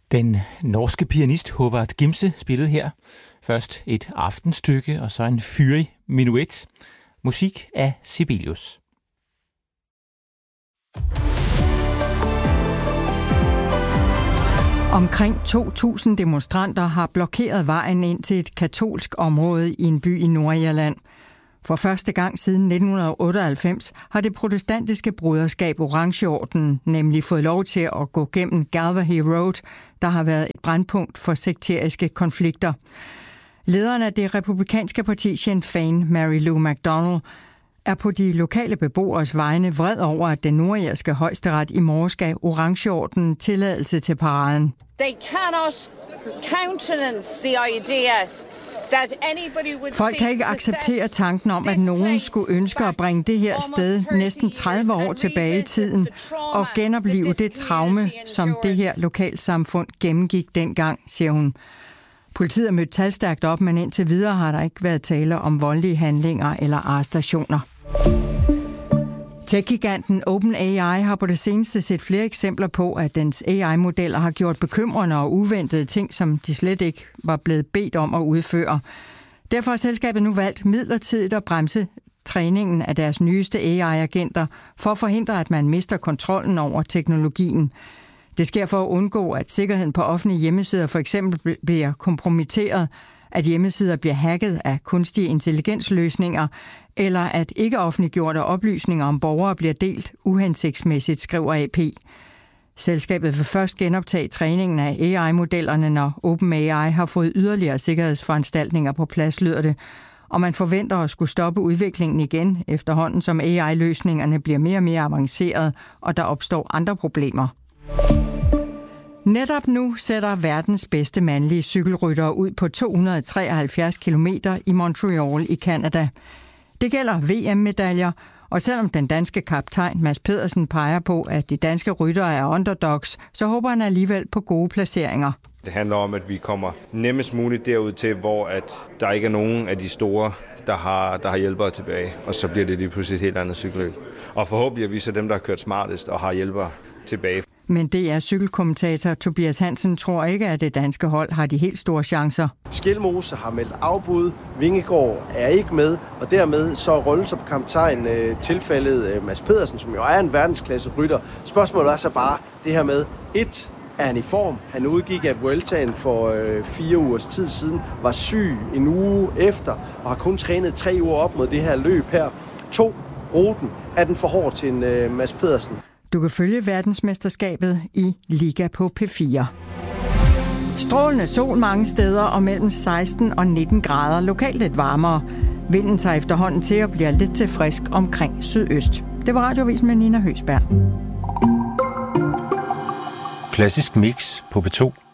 Den norske pianist Håvard Gimse spillede her først et aftenstykke og så en fyrig menuet. Musik af Sibelius. Omkring 2.000 demonstranter har blokeret vejen ind til et katolsk område i en by i Nordirland. For første gang siden 1998 har det protestantiske broderskab Orangeordenen nemlig fået lov til at gå gennem Galway Road, der har været et brandpunkt for sekteriske konflikter. Lederen af det republikanske parti Sinn Féin, Mary Lou McDonald, er på de lokale beboeres vegne vred over, at den nordirske højesteret i morges gav Orangeordenen tilladelse til paraden. They cannot countenance the idea. Folk kan ikke acceptere tanken om, at nogen skulle ønske at bringe det her sted næsten 30 år tilbage i tiden og genopleve det traume, som det her lokalsamfund gennemgik dengang, siger hun. Politiet er mødt talstærkt op, men indtil videre har der ikke været tale om voldelige handlinger eller arrestationer. Tech-giganten OpenAI har på det seneste set flere eksempler på, at dens AI-modeller har gjort bekymrende og uventede ting, som de slet ikke var blevet bedt om at udføre. Derfor har selskabet nu valgt midlertidigt at bremse træningen af deres nyeste AI-agenter for at forhindre, at man mister kontrollen over teknologien. Det sker for at undgå, at sikkerheden på offentlige hjemmesider for eksempel bliver kompromitteret, at hjemmesider bliver hacket af kunstige intelligensløsninger, eller at ikke offentliggjorte oplysninger om borgere bliver delt uhensigtsmæssigt, skriver AP. Selskabet vil først genoptage træningen af AI-modellerne, når OpenAI har fået yderligere sikkerhedsforanstaltninger på plads, lyder det, og man forventer at skulle stoppe udviklingen igen, efterhånden som AI-løsningerne bliver mere og mere avancerede, og der opstår andre problemer. Netop nu sætter verdens bedste mandlige cykelryttere ud på 273 kilometer i Montreal i Canada. Det gælder VM-medaljer, og selvom den danske kaptajn Mads Pedersen peger på, at de danske ryttere er underdogs, så håber han alligevel på gode placeringer. Det handler om, at vi kommer nemmest muligt derud til, hvor at der ikke er nogen af de store, der har hjælpere tilbage, og så bliver det lige pludselig et helt andet cykelløb. Og forhåbentlig er vi så dem, der har kørt smartest og har hjælpere tilbage. Men DR-cykelkommentator Tobias Hansen tror ikke, at det danske hold har de helt store chancer. Skjelmose har meldt afbud, Vingegaard er ikke med, og dermed så er rollen som kaptajn tilfældet Mads Pedersen, som jo er en verdensklasse rytter. Spørgsmålet er så bare det her med, er han i form? Han udgik af Vueltaen for 4 ugers tid siden, var syg en uge efter, og har kun trænet 3 uger op mod det her løb her. 2, ruten, er den for hård til en Mads Pedersen? Du kan følge verdensmesterskabet i Liga på P4. Strålende sol mange steder og mellem 16 og 19 grader, lokalt lidt varmere. Vinden tager efterhånden til og bliver lidt til frisk omkring sydøst. Det var Radioavisen med Nina Høsberg. Klassisk mix på P2.